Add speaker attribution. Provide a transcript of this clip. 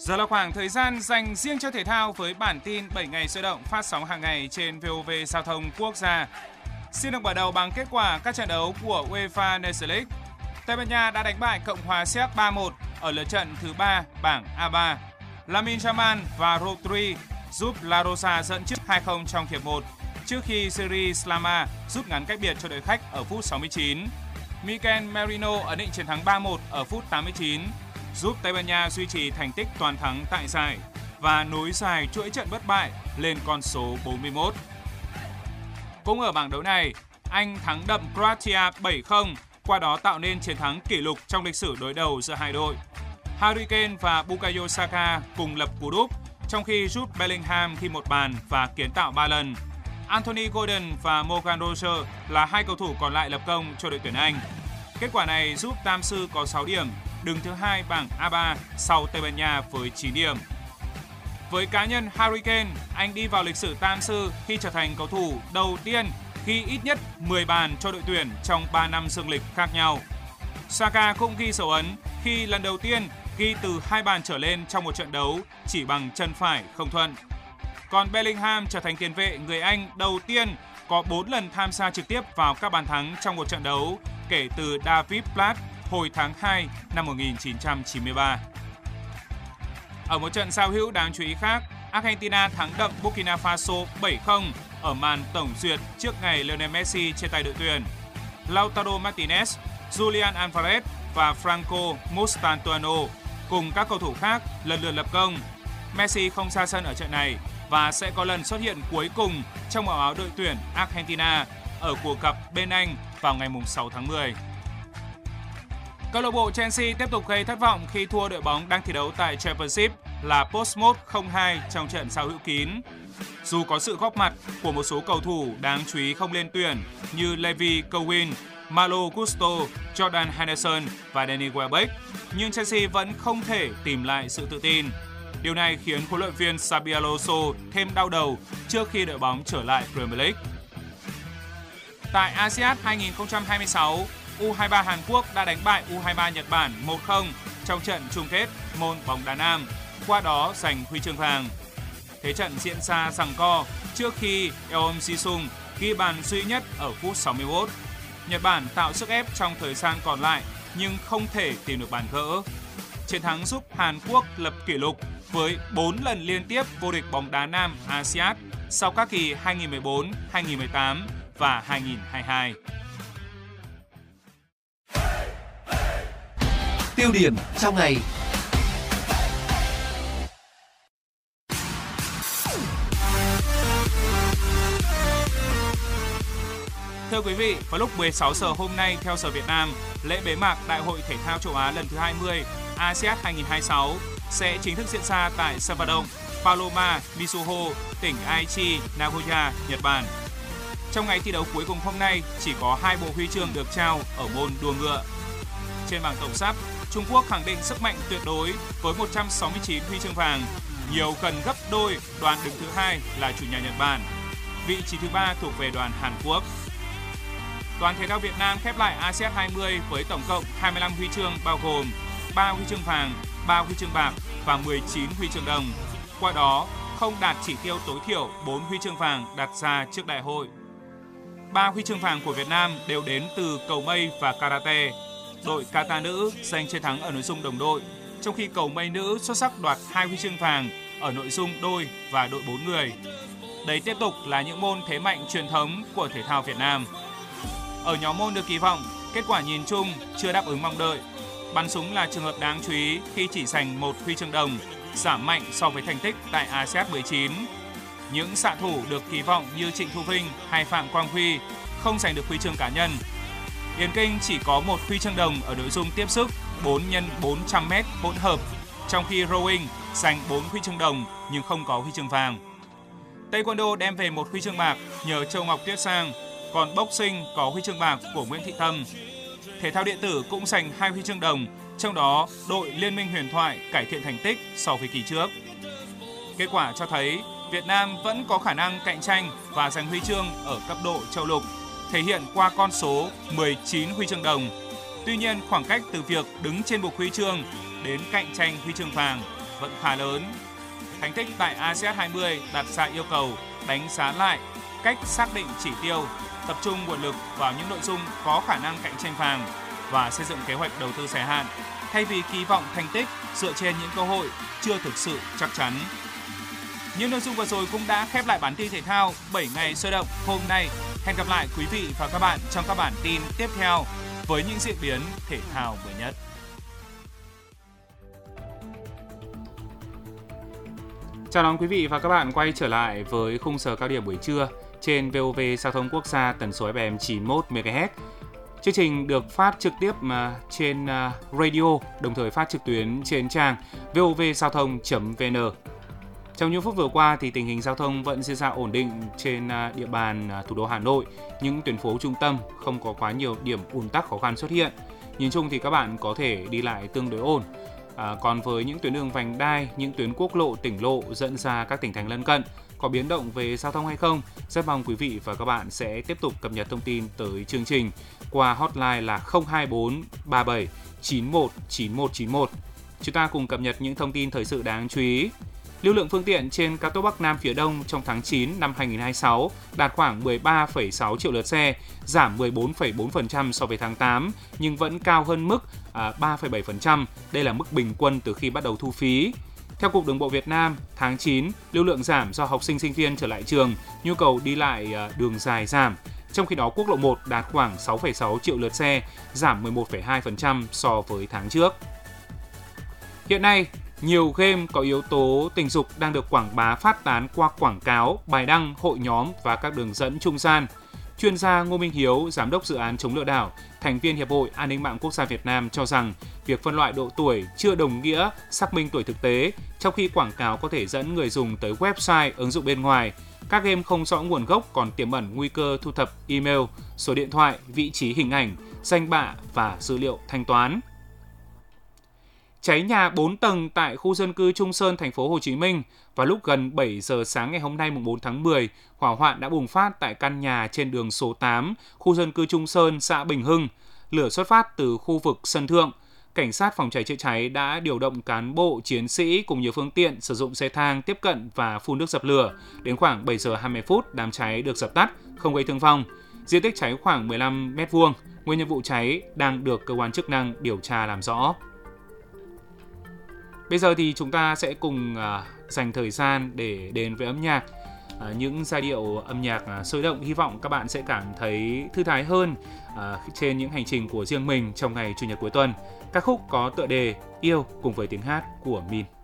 Speaker 1: Giờ là khoảng thời gian dành riêng cho thể thao với bản tin 7 ngày sôi động phát sóng hàng ngày trên VOV Giao thông Quốc gia. Xin được mở đầu bằng kết quả các trận đấu của UEFA Nations League. Tây Ban Nha đã đánh bại Cộng hòa Séc 3-1 ở lượt trận thứ 3 bảng A3. Lamine Yamal và Rodri giúp La Rosa dẫn trước 2-0 trong hiệp 1, trước khi Seri Slama rút ngắn cách biệt cho đội khách ở phút 69. Mikel Merino ấn định chiến thắng 3-1 ở phút 89, giúp Tây Ban Nha duy trì thành tích toàn thắng tại giải và nối dài chuỗi trận bất bại lên con số 41. Cũng ở bảng đấu này, Anh thắng đậm Croatia 7-0, qua đó tạo nên chiến thắng kỷ lục trong lịch sử đối đầu giữa hai đội. Harry Kane và Bukayo Saka cùng lập cú đúp, trong khi Jude Bellingham ghi một bàn và kiến tạo 3 lần. Anthony Gordon và Morgan Rogers là hai cầu thủ còn lại lập công cho đội tuyển Anh. Kết quả này giúp Tam Sư có 6 điểm, đứng thứ 2 bảng A3 sau Tây Ban Nha với 9 điểm. Với cá nhân Harry Kane, anh đi vào lịch sử Tam Sư khi trở thành cầu thủ đầu tiên ghi ít nhất 10 bàn cho đội tuyển trong 3 năm dương lịch khác nhau. Saka cũng ghi dấu ấn khi lần đầu tiên ghi từ 2 bàn trở lên trong một trận đấu chỉ bằng chân phải không thuận. Còn Bellingham trở thành tiền vệ người Anh đầu tiên có 4 lần tham gia trực tiếp vào các bàn thắng trong một trận đấu kể từ David Platt hồi tháng 2 năm 1993. Ở một trận giao hữu đáng chú ý khác, Argentina thắng đậm Burkina Faso 7-0 ở màn tổng duyệt trước ngày Lionel Messi trên tay đội tuyển. Lautaro Martinez, Julian Alvarez và Franco Mostantuono cùng các cầu thủ khác lần lượt lập công. Messi không ra sân ở trận này và sẽ có lần xuất hiện cuối cùng trong màu áo đội tuyển Argentina ở cuộc gặp bên Anh vào ngày 6 tháng 10. Câu lạc bộ Chelsea tiếp tục gây thất vọng khi thua đội bóng đang thi đấu tại Championship là Portsmouth 0-2 trong trận giao hữu kín. Dù có sự góp mặt của một số cầu thủ đáng chú ý không lên tuyển như Levi Colwill, Malo Gusto, Jordan Henderson và Danny Welbeck, nhưng Chelsea vẫn không thể tìm lại sự tự tin. Điều này khiến huấn luyện viên Xabi Alonso thêm đau đầu trước khi đội bóng trở lại Premier League. Tại ASEAN 2026, U23 Hàn Quốc đã đánh bại U23 Nhật Bản 1-0 trong trận chung kết môn bóng đá nam, qua đó giành huy chương vàng. Thế trận diễn ra giằng co trước khi Eom Ji-sung ghi bàn duy nhất ở phút 61. Nhật Bản tạo sức ép trong thời gian còn lại nhưng không thể tìm được bàn gỡ. Chiến thắng giúp Hàn Quốc lập kỷ lục với 4 lần liên tiếp vô địch bóng đá nam ASEAN sau các kỳ 2014, 2018 và 2022.
Speaker 2: Tiêu điểm trong ngày.
Speaker 1: Thưa quý vị, vào lúc 16 giờ hôm nay theo giờ Việt Nam, lễ bế mạc Đại hội Thể thao châu Á lần thứ 20 ASEAN 2026 sẽ chính thức diễn ra tại sân vận động Paloma Mitsuho, tỉnh Aichi, Nagoya, Nhật Bản. Trong ngày thi đấu cuối cùng hôm nay, chỉ có 2 bộ huy chương được trao ở môn đua ngựa. Trên bảng tổng sắp, Trung Quốc khẳng định sức mạnh tuyệt đối với 169 huy chương vàng, nhiều gần gấp đôi đoàn đứng thứ 2 là chủ nhà Nhật Bản. Vị trí thứ 3 thuộc về đoàn Hàn Quốc. Đoàn thể thao Việt Nam khép lại ASEAN 20 với tổng cộng 25 huy chương bao gồm 3 huy chương vàng, 3 huy chương bạc và 19 huy chương đồng. Qua đó, không đạt chỉ tiêu tối thiểu 4 huy chương vàng đặt ra trước đại hội. 3 huy chương vàng của Việt Nam đều đến từ cầu mây và karate. Đội kata nữ giành chiến thắng ở nội dung đồng đội, trong khi cầu mây nữ xuất sắc đoạt 2 huy chương vàng ở nội dung đôi và đội 4 người. Đấy tiếp tục là những môn thế mạnh truyền thống của thể thao Việt Nam. Ở nhóm môn được kỳ vọng, kết quả nhìn chung chưa đáp ứng mong đợi. Bắn súng là trường hợp đáng chú ý khi chỉ giành 1 huy chương đồng, giảm mạnh so với thành tích tại ASEAN 19. Những xạ thủ được kỳ vọng như Trịnh Thu Vinh hay Phạm Quang Huy không giành được huy chương cá nhân. Điền Kinh chỉ có 1 huy chương đồng ở nội dung tiếp sức 4x400m hỗn hợp, trong khi rowing giành 4 huy chương đồng nhưng không có huy chương vàng. Taekwondo đem về 1 huy chương bạc nhờ Châu Ngọc Tuyết Sang, còn boxing có huy chương bạc của Nguyễn Thị Tâm. Thể thao điện tử cũng giành 2 huy chương đồng, trong đó đội Liên minh huyền thoại cải thiện thành tích so với kỳ trước. Kết quả cho thấy Việt Nam vẫn có khả năng cạnh tranh và giành huy chương ở cấp độ châu lục, thể hiện qua con số 19 huy chương đồng. Tuy nhiên, khoảng cách từ việc đứng trên bục huy chương đến cạnh tranh huy chương vàng vẫn khá lớn. Thành tích tại ASEAN 20 đặt ra yêu cầu đánh giá lại cách xác định chỉ tiêu, tập trung nguồn lực vào những nội dung có khả năng cạnh tranh vàng và xây dựng kế hoạch đầu tư dài hạn, thay vì kỳ vọng thành tích dựa trên những cơ hội chưa thực sự chắc chắn. Những nội dung vừa rồi cũng đã khép lại bản tin thể thao 7 ngày sôi động hôm nay. Hẹn gặp lại quý vị và các bạn trong các bản tin tiếp theo với những diễn biến thể thao mới nhất. Chào đón quý vị và các bạn quay trở lại với khung giờ cao điểm buổi trưa trên VOV Giao thông Quốc gia tần số FM 91 MHz. Chương trình được phát trực tiếp trên radio, đồng thời phát trực tuyến trên trang vovgiao thông.vn. Trong những phút vừa qua thì tình hình giao thông vẫn diễn ra ổn định trên địa bàn thủ đô Hà Nội. Những tuyến phố trung tâm không có quá nhiều điểm ùn tắc khó khăn xuất hiện. Nhìn chung thì các bạn có thể đi lại tương đối ổn. Còn với những tuyến đường vành đai, những tuyến quốc lộ, tỉnh lộ dẫn ra các tỉnh thành lân cận, có biến động về giao thông hay không? Rất mong quý vị và các bạn sẽ tiếp tục cập nhật thông tin tới chương trình qua hotline là 024 37 91 9191. Chúng ta cùng cập nhật những thông tin thời sự đáng chú ý. Lưu lượng phương tiện trên cao tốc Bắc Nam phía Đông trong tháng 9 năm 2026 đạt khoảng 13,6 triệu lượt xe, giảm 14,4% so với tháng 8, nhưng vẫn cao hơn mức 3,7%. Đây là mức bình quân từ khi bắt đầu thu phí. Theo Cục Đường bộ Việt Nam, tháng 9, lưu lượng giảm do học sinh sinh viên trở lại trường, nhu cầu đi lại đường dài giảm. Trong khi đó, quốc lộ 1 đạt khoảng 6,6 triệu lượt xe, giảm 11,2% so với tháng trước. Hiện nay, nhiều game có yếu tố tình dục đang được quảng bá phát tán qua quảng cáo, bài đăng, hội nhóm và các đường dẫn trung gian. Chuyên gia Ngô Minh Hiếu, giám đốc dự án chống lừa đảo, thành viên Hiệp hội An ninh mạng quốc gia Việt Nam cho rằng việc phân loại độ tuổi chưa đồng nghĩa xác minh tuổi thực tế, trong khi quảng cáo có thể dẫn người dùng tới website, ứng dụng bên ngoài. Các game không rõ nguồn gốc còn tiềm ẩn nguy cơ thu thập email, số điện thoại, vị trí hình ảnh, danh bạ và dữ liệu thanh toán. Cháy nhà 4 tầng tại khu dân cư Trung Sơn, thành phố Hồ Chí Minh. Vào lúc gần 7 giờ sáng ngày hôm nay mùng 4 tháng 10, hỏa hoạn đã bùng phát tại căn nhà trên đường số 8, khu dân cư Trung Sơn, xã Bình Hưng. Lửa xuất phát từ khu vực sân thượng. Cảnh sát phòng cháy chữa cháy đã điều động cán bộ, chiến sĩ cùng nhiều phương tiện sử dụng xe thang tiếp cận và phun nước dập lửa. Đến khoảng 7 giờ 20 phút, đám cháy được dập tắt, không gây thương vong. Diện tích cháy khoảng 15 m². Nguyên nhân vụ cháy đang được cơ quan chức năng điều tra làm rõ. Bây giờ thì chúng ta sẽ cùng dành thời gian để đến với âm nhạc. Những giai điệu âm nhạc sôi động, hy vọng các bạn sẽ cảm thấy thư thái hơn trên những hành trình của riêng mình trong ngày Chủ nhật cuối tuần. Ca khúc có tựa đề Yêu cùng với tiếng hát của Min.